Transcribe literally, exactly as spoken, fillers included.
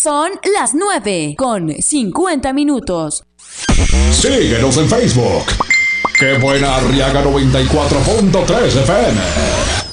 Son las nueve con cincuenta minutos. Síguenos en Facebook. ¡Qué buena! Arriaga noventa y cuatro punto tres F M.